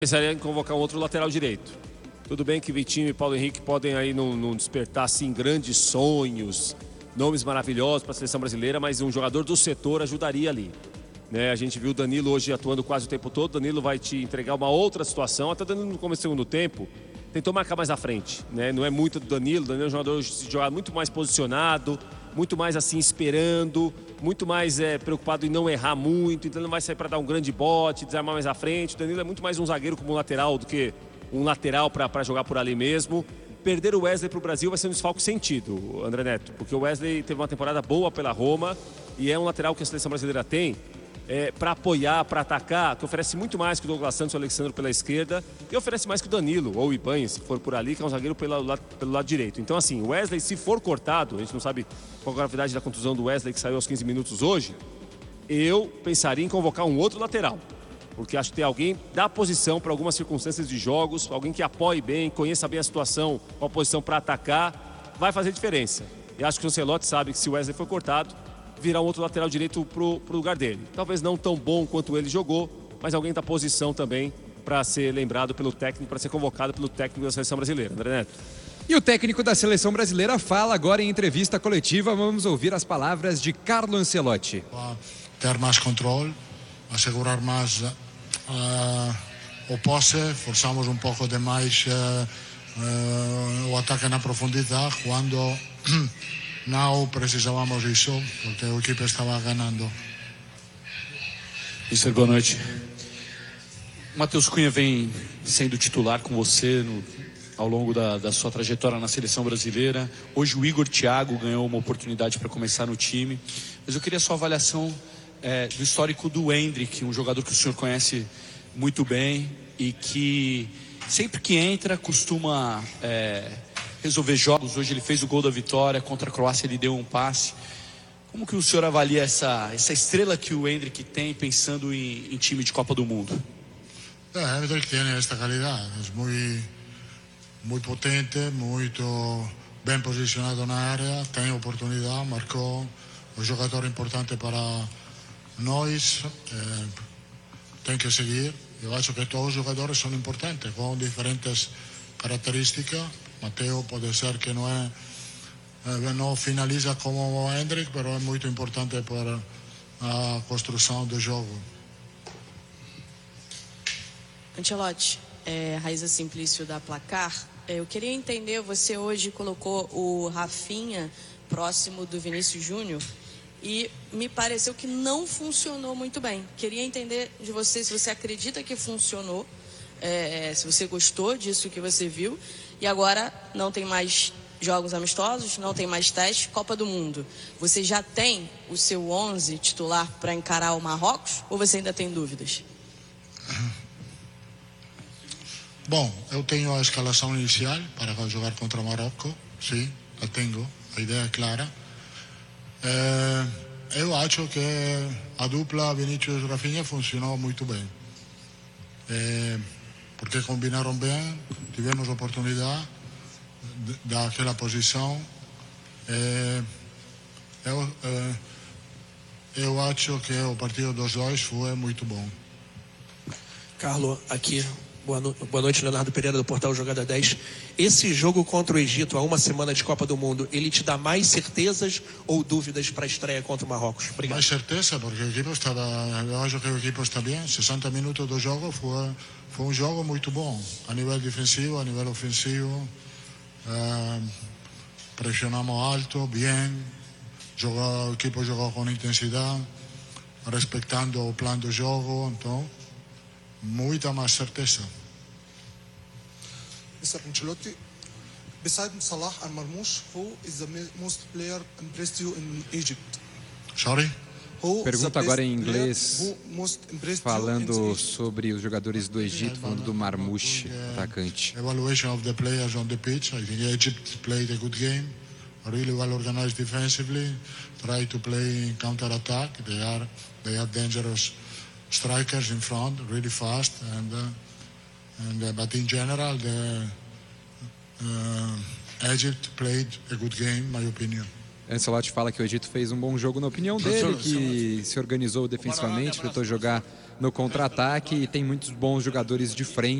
Pensaria em convocar um outro lateral direito. Tudo bem que Vitinho e Paulo Henrique podem aí não despertar assim grandes sonhos, nomes maravilhosos para a seleção brasileira, mas um jogador do setor ajudaria ali. Né? A gente viu o Danilo hoje atuando quase o tempo todo. Danilo vai te entregar uma outra situação. Até o Danilo no começo do segundo tempo tentou marcar mais à frente. Né? Não é muito do Danilo. O Danilo é um jogador de jogar muito mais posicionado, muito mais assim esperando, muito mais preocupado em não errar muito. Então ele não vai sair para dar um grande bote, desarmar mais à frente. O Danilo é muito mais um zagueiro como um lateral do que um lateral para jogar por ali mesmo. Perder o Wesley para o Brasil vai ser um desfalque sentido, André Neto, porque o Wesley teve uma temporada boa pela Roma e é um lateral que a seleção brasileira tem para apoiar, para atacar, que oferece muito mais que o Douglas Santos e o Alexandre pela esquerda e oferece mais que o Danilo ou o Ibanez, se for por ali, que é um zagueiro pelo lado direito. Então assim, o Wesley, se for cortado, a gente não sabe qual a gravidade da contusão do Wesley que saiu aos 15 minutos hoje, eu pensaria em convocar um outro lateral. Porque acho que tem alguém da posição para algumas circunstâncias de jogos, alguém que apoie bem, conheça bem a situação, a posição para atacar, vai fazer diferença. E acho que o Ancelotti sabe que se o Wesley for cortado, virá um outro lateral direito pro lugar dele. Talvez não tão bom quanto ele jogou, mas alguém da posição também para ser lembrado pelo técnico, para ser convocado pelo técnico da seleção brasileira. André Neto. E o técnico da seleção brasileira fala agora em entrevista coletiva. Vamos ouvir as palavras de Carlo Ancelotti. Ter mais controle, assegurar mais o posse, forçamos um pouco demais o ataque na profundidade quando não precisávamos disso, porque a equipe estava ganhando. Mister, boa noite. O Matheus Cunha vem sendo titular com você ao longo da sua trajetória na seleção brasileira. Hoje o Igor Thiago ganhou uma oportunidade para começar no time, mas eu queria a sua avaliação do histórico do Endrick, um jogador que o senhor conhece muito bem e que sempre que entra costuma resolver jogos. Hoje ele fez o gol da vitória, contra a Croácia ele deu um passe. Como que o senhor avalia essa estrela que o Endrick tem pensando em time de Copa do Mundo? Endrick tem esta qualidade, é muito potente, muito bem posicionado na área, tem oportunidade, marcou, um jogador importante para nós, tem que seguir. Eu acho que todos os jogadores são importantes, com diferentes características. Mateo pode ser que não finaliza como o Endrick, mas é muito importante para a construção do jogo. Ancelotti, Raíza Simplício da Placar. Eu queria entender, você hoje colocou o Rafinha próximo do Vinícius Júnior e me pareceu que não funcionou muito bem. Queria entender de você se você acredita que funcionou, se você gostou disso que você viu, e agora não tem mais jogos amistosos, não tem mais testes, Copa do Mundo. Você já tem o seu 11 titular para encarar o Marrocos ou você ainda tem dúvidas? Bom, eu tenho a escalação inicial para jogar contra o Marrocos, sim, a tenho, a ideia é clara. Eu acho que a dupla Vinícius e Rafinha funcionou muito bem, porque combinaram bem, tivemos oportunidade daquela posição. Eu acho que o partido dos dois foi muito bom. Carlo, aqui. Boa noite, Leonardo Pereira do Portal Jogada 10. Esse jogo contra o Egito, há uma semana de Copa do Mundo, ele te dá mais certezas ou dúvidas para a estreia contra o Marrocos? Obrigado. Mais certeza, porque o equipe estava, eu acho que o equipe está bem. 60 minutos do jogo foi um jogo muito bom, a nível defensivo, a nível ofensivo. Pressionamos alto, bem. O equipe jogou com intensidade, respeitando o plano do jogo, então muita mais certeza. Mr. Ancelotti, besides Salah and Marmoush, who is the most player impressed you in Egypt? Sorry? Pergunta agora em inglês, falando sobre os jogadores do Egito, falando do Marmoush, atacante. Evaluation of the players on the pitch. I think Egypt played a good game, really well organized defensively, try to play in counter-attack. They are dangerous strikers in front, really fast, but in general, Egypt played a good game, in my opinion. Ancelotti fala que o Egito fez um bom jogo na opinião dele, que se organizou defensivamente, tentou jogar no contra-ataque e tem muitos bons jogadores de frente.